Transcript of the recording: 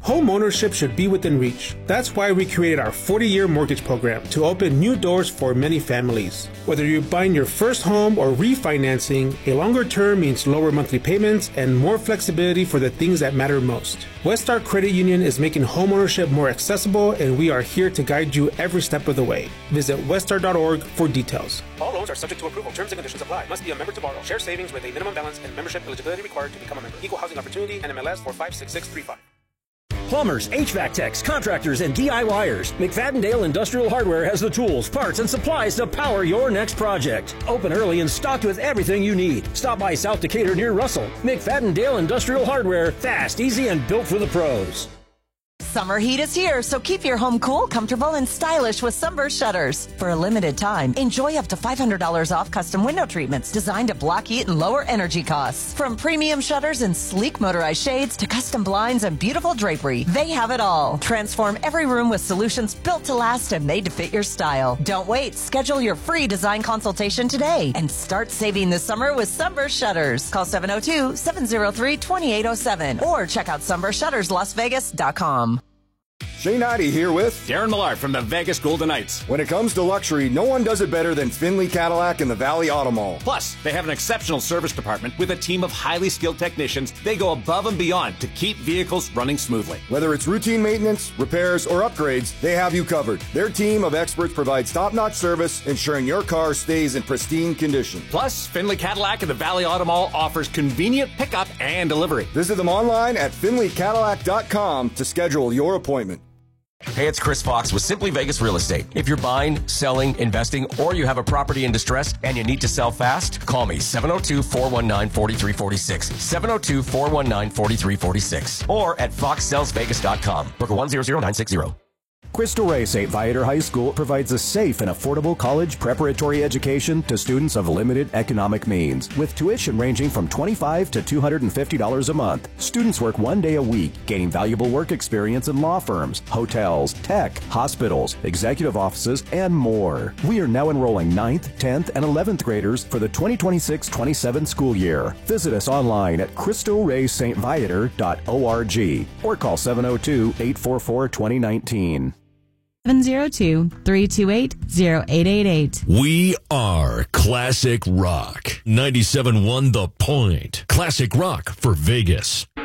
home ownership should be within reach. That's why we created our 40-year mortgage program to open new doors for many families. Whether you're buying your first home or refinancing, a longer term means lower monthly payments and more flexibility for the things that matter most. Westar Credit Union is making homeownership more accessible, and we are here to guide you every step of the way. Visit westar.org for details. All loans are subject to approval. Terms and conditions apply. Must be a member to borrow. Share savings with a minimum balance and membership eligibility required to become a member. Equal housing opportunity, NMLS 456635. Plumbers, HVAC techs, contractors, and DIYers. McFadden-Dale Industrial Hardware has the tools, parts, and supplies to power your next project. Open early and stocked with everything you need. Stop by South Decatur near Russell. McFadden-Dale Industrial Hardware. Fast, easy, and built for the pros. Summer heat is here, so keep your home cool, comfortable, and stylish with Sunburst Shutters. For a limited time, enjoy up to $500 off custom window treatments designed to block heat and lower energy costs. From premium shutters and sleek motorized shades to custom blinds and beautiful drapery, they have it all. Transform every room with solutions built to last and made to fit your style. Don't wait. Schedule your free design consultation today and start saving this summer with Sunburst Shutters. Call 702-703-2807 or check out sunburstshutterslasvegas.com. Shane Ivey here with Darren Millard from the Vegas Golden Knights. When it comes to luxury, no one does it better than Finley Cadillac and the Valley Auto Mall. Plus, they have an exceptional service department with a team of highly skilled technicians. They go above and beyond to keep vehicles running smoothly. Whether it's routine maintenance, repairs, or upgrades, they have you covered. Their team of experts provides top-notch service, ensuring your car stays in pristine condition. Plus, Finley Cadillac and the Valley Auto Mall offers convenient pickup and delivery. Visit them online at finleycadillac.com to schedule your appointment. Hey, it's Chris Fox with Simply Vegas Real Estate. If you're buying, selling, investing, or you have a property in distress and you need to sell fast, call me 702-419-4346. 702-419-4346. Or at foxsellsvegas.com. Broker 100960. Cristo Rey St. Viator High School provides a safe and affordable college preparatory education to students of limited economic means, with tuition ranging from $25 to $250 a month. Students work 1 day a week, gaining valuable work experience in law firms, hotels, tech, hospitals, executive offices, and more. We are now enrolling 9th, 10th, and 11th graders for the 2026-27 school year. Visit us online at CristoRayStViator.org or call 702-844-2019. 702-328-0888. We are Classic Rock. 97.1 The Point. Classic Rock for Vegas.